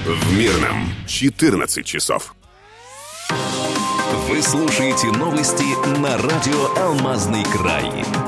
В Мирном 14 часов. Вы слушаете новости на радио «Алмазный край».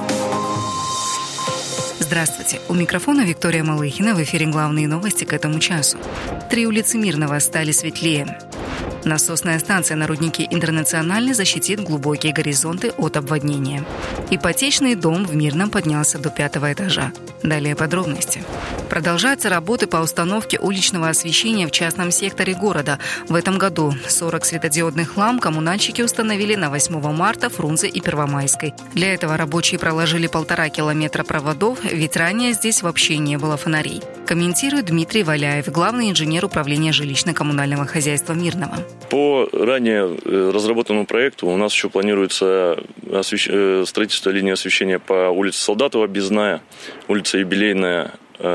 Здравствуйте. У микрофона Виктория Малыхина. В эфире главные новости к этому часу. 3 улицы Мирного стали светлее. Насосная станция на руднике «Интернациональный» защитит глубокие горизонты от обводнения. Ипотечный дом в Мирном поднялся до 5-го этажа. Далее подробности. Продолжаются работы по установке уличного освещения в частном секторе города. В этом году 40 светодиодных ламп коммунальщики установили на 8 марта, Фрунзе и Первомайской. Для этого рабочие проложили 1,5 километра проводов, ведь ранее здесь вообще не было фонарей. Комментирует Дмитрий Валяев, главный инженер управления жилищно-коммунального хозяйства Мирного. По ранее разработанному проекту у нас еще планируется строительство линии освещения по улице Солдатова, Безная, улица Юбилейная,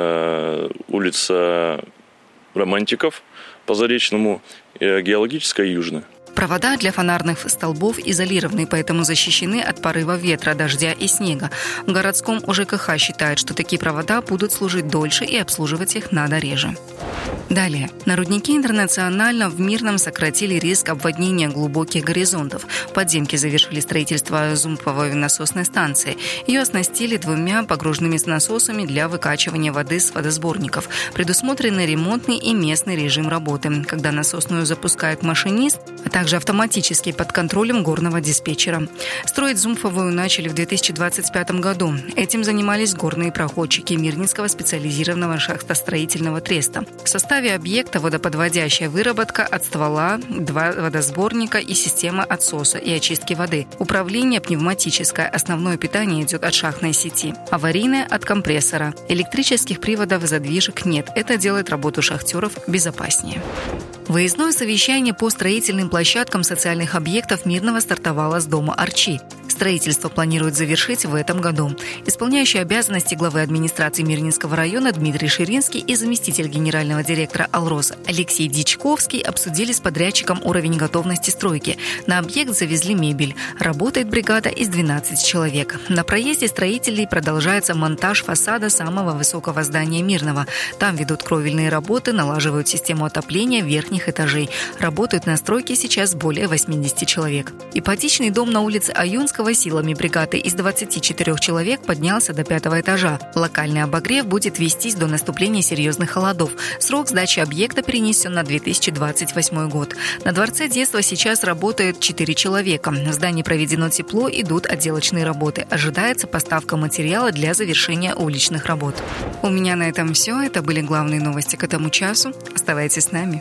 улица Романтиков по Заречному, Геологическая и Южная. Провода для фонарных столбов изолированы, поэтому защищены от порыва ветра, дождя и снега. В городском ОЖКХ считают, что такие провода будут служить дольше и обслуживать их надо реже. Далее. На руднике «Интернациональном» в Мирном сократили риск обводнения глубоких горизонтов. В подземке завершили строительство зумповой насосной станции. Ее оснастили 2 погружными насосами для выкачивания воды с водосборников. Предусмотрены ремонтный и местный режим работы, когда насосную запускает машинист, а также автоматически под контролем горного диспетчера. Строить зумфовую начали в 2025 году. Этим занимались горные проходчики Мирнинского специализированного шахтостроительного треста. В составе объекта водоподводящая выработка от ствола, 2 водосборника и система отсоса и очистки воды. Управление пневматическое, основное питание идет от шахтной сети. Аварийное от компрессора. Электрических приводов задвижек нет. Это делает работу шахтеров безопаснее. Выездное совещание по строительным площадкам социальных объектов Мирного стартовало с дома Арчи. Строительство планируют завершить в этом году. Исполняющий обязанности главы администрации Мирнинского района Дмитрий Ширинский и заместитель генерального директора «Алрос» Алексей Дичковский обсудили с подрядчиком уровень готовности стройки. На объект завезли мебель. Работает бригада из 12 человек. На проезде строителей продолжается монтаж фасада самого высокого здания Мирного. Там ведут кровельные работы, налаживают систему отопления верхних этажей. Работают на стройке сейчас более 80 человек. Ипотечный дом на улице Аюнского силами бригады из 24 человек поднялся до 5-го этажа. Локальный обогрев будет вестись до наступления серьезных холодов. Срок сдачи объекта перенесен на 2028 год. На Дворце детства сейчас работает 4 человека. В здании проведено тепло, идут отделочные работы. Ожидается поставка материала для завершения уличных работ. У меня на этом все. Это были главные новости к этому часу. Оставайтесь с нами.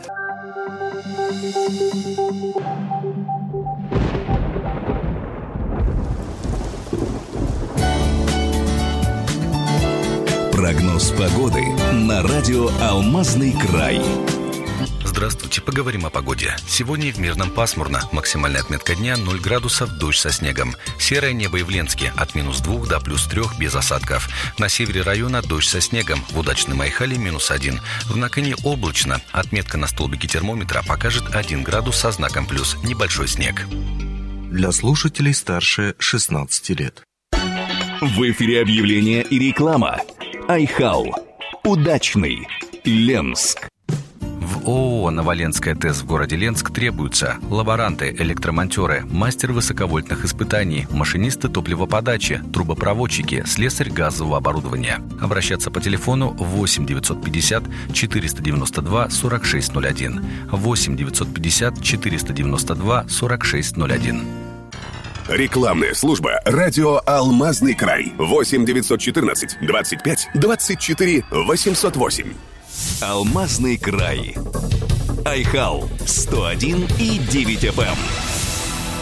Прогноз погоды на радио «Алмазный край». Здравствуйте, поговорим о погоде. Сегодня в Мирном пасмурно. Максимальная отметка дня 0 градусов, дождь со снегом. Серое небо и в Ленске от -2 до +3 без осадков. На севере района дождь со снегом. В Удачном Айхале -1. В Накане облачно. Отметка на столбике термометра покажет 1 градус со знаком плюс. Небольшой снег. Для слушателей старше 16 лет. В эфире объявления и реклама. Айхал. Удачный. Ленск. В ООО «Новоленская ТЭС» в городе Ленск требуются лаборанты, электромонтеры, мастер высоковольтных испытаний, машинисты топливоподачи, трубопроводчики, слесарь газового оборудования. Обращаться по телефону 8 950 492 4601. 8 950 492 4601. Рекламная служба «Радио Алмазный край». 8 914 25 24 808. Алмазный край. Айхал 101,9 FM.